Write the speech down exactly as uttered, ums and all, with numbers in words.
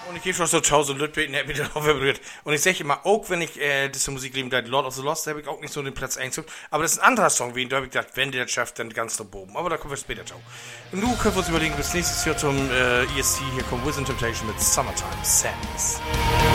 Und ich gebe schon so tausend Leute beten, der hat mich darauf berührt. Und ich sage immer, auch wenn ich äh, das Musik lieben, da Lord of the Lost, da habe ich auch nicht so den Platz eins. Aber das ist ein anderer Song, wie ihn, da habe ich gedacht, wenn der das schafft, dann ganz nach oben. Aber da kommen wir später drauf. Und nun können wir uns überlegen, bis nächstes Jahr zum äh, E S C, hier kommt Within Temptation mit Summertime Sadness.